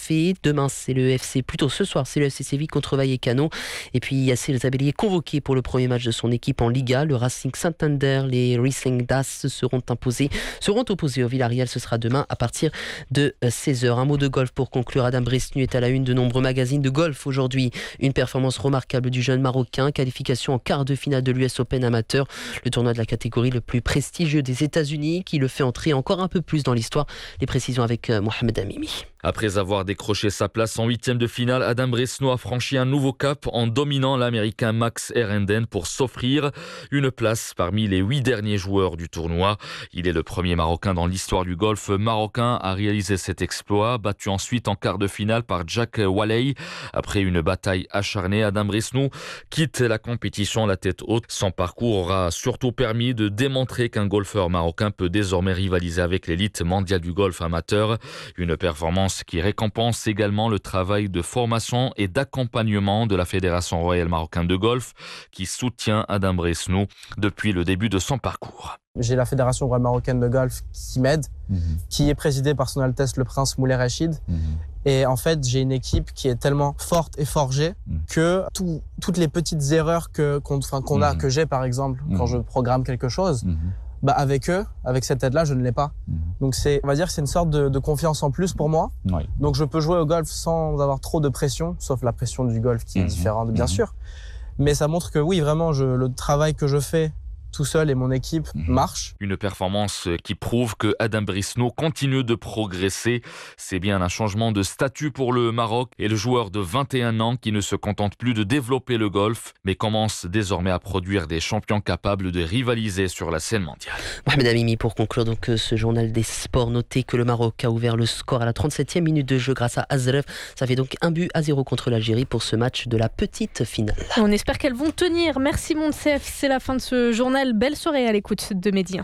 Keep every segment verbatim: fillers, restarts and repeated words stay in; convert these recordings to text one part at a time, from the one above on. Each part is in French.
fait. Demain, c'est le F C, plutôt ce soir, c'est le F C Séville contre Vallecano. Et puis, Yacine Zabelli est convoqué pour le premier match de son équipe en Liga. Le Racing Santander, les Riesling d'As seront imposés, seront opposés au Villarreal. Ce sera demain à partir de seize heures. Un mot de golf pour conclure. Adam Bresnu est à la une de nombreux magazines de golf aujourd'hui. Une performance remarquable du jeune Marocain. Qualification en quart de finale de l'U S Open amateur, le tournoi de la catégorie le plus prestigieux des États-Unis, qui le fait entrer encore un peu plus dans l'histoire. Les précisions avec Mohamed Amimi. Après avoir décroché sa place en huitième de finale, Adam Bresnu a franchi un nouveau cap en dominant l'Américain Max Herenden pour s'offrir une place parmi les huit derniers joueurs du tournoi. Il est le premier Marocain dans l'histoire du golf marocain à réaliser cet exploit, battu ensuite en quart de finale par Jack Walley. Après une bataille acharnée, Adam Bresnu quitte la compétition la tête haute. Son parcours aura surtout permis de démontrer qu'un golfeur marocain peut désormais rivaliser avec l'élite mondiale du golf amateur. Une performance qui récompense également le travail de formation et d'accompagnement de la Fédération royale marocaine de golf qui soutient Adam Bresnu depuis le début de son parcours. J'ai la Fédération royale marocaine de golf qui m'aide, mmh. qui est présidée par son Altesse le Prince Moulay Rachid. Mmh. Et en fait, j'ai une équipe qui est tellement forte et forgée mmh. que tout, toutes les petites erreurs que, qu'on, enfin, qu'on a, mmh. que j'ai par exemple, mmh. quand je programme quelque chose, mmh. bah avec eux, avec cette aide-là, je ne l'ai pas. Mmh. Donc c'est, on va dire que c'est une sorte de, de confiance en plus pour moi. Oui. Donc je peux jouer au golf sans avoir trop de pression, sauf la pression du golf qui mmh. est différente, bien mmh. sûr. Mais ça montre que oui, vraiment, je, le travail que je fais tout seul et mon équipe mmh. marche. Une performance qui prouve que Adam Bresnu continue de progresser. C'est bien un changement de statut pour le Maroc et le joueur de vingt et un ans qui ne se contente plus de développer le golf, mais commence désormais à produire des champions capables de rivaliser sur la scène mondiale. Mohamed Amimi, pour conclure donc ce journal des sports, notez que le Maroc a ouvert le score à la trente-septième minute de jeu grâce à Azref. Ça fait donc un but à zéro contre l'Algérie pour ce match de la petite finale. On espère qu'elles vont tenir. Merci Monsef, c'est la fin de ce journal. Belle soirée à l'écoute de Midi un.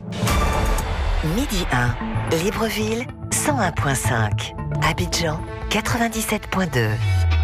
Midi un, Libreville, cent un virgule cinq. Abidjan, quatre-vingt-dix-sept virgule deux.